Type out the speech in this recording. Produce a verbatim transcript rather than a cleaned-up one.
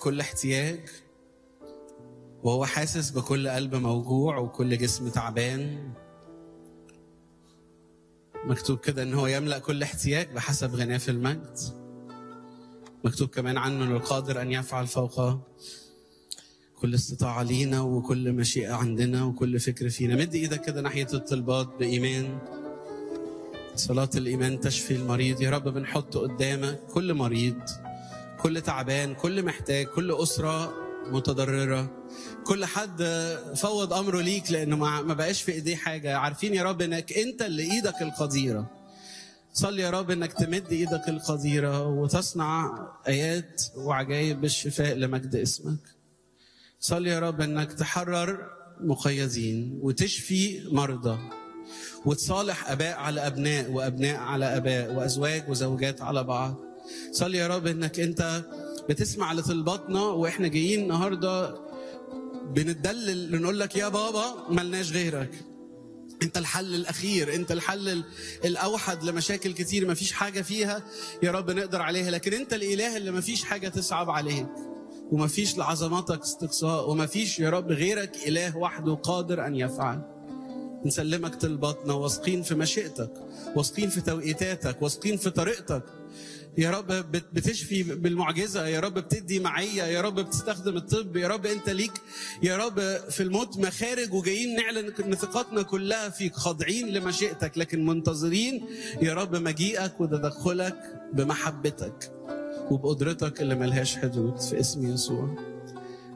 كل احتياج، وهو حاسس بكل قلب موجوع وكل جسم تعبان. مكتوب كده ان هو يملأ كل احتياج بحسب غناه في المجد. مكتوب كمان عنه انه القادر ان يفعل فوق كل استطاعة لينا وكل مشيئة عندنا وكل فكر فينا. مد ايدك كده ناحية الطلبات بإيمان. صلاة الإيمان تشفي المريض. يا رب بنحط قدامك كل مريض، كل تعبان، كل محتاج، كل أسرة متضررة، كل حد فوض أمره ليك لأنه ما بقاش في إيديه حاجة. عارفين يا رب إنك أنت اللي إيدك القديرة. صلي يا رب إنك تمد إيدك القديرة وتصنع آيات وعجائب بالشفاء لمجد اسمك. صلي يا رب إنك تحرر مقيدين وتشفي مرضى وتصالح أباء على أبناء وأبناء على أباء وأزواج وزوجات على بعض. صلي يا رب إنك أنت بتسمع لطلباتنا وإحنا جايين النهاردة بنتدلل نقول لك يا بابا ملناش غيرك. أنت الحل الأخير، أنت الحل الأوحد لمشاكل كتير ما فيش حاجة فيها يا رب نقدر عليها، لكن أنت الإله اللي ما فيش حاجة تصعب عليك وما فيش لعظمتك استقصاء وما فيش يا رب غيرك إله وحده قادر أن يفعل. نسلمك طلباتنا واثقين في مشيئتك، واثقين في توقيتاتك، واثقين في طريقتك. يا رب بتشفي بالمعجزة، يا رب بتدي معية، يا رب بتستخدم الطب، يا رب أنت ليك يا رب في الموت مخارج، وجايين نعلن إن ثقتنا كلها فيك، خاضعين لمشيئتك لكن منتظرين يا رب مجيئك وتدخلك بمحبتك وبقدرتك اللي ملهاش حدود في اسم يسوع.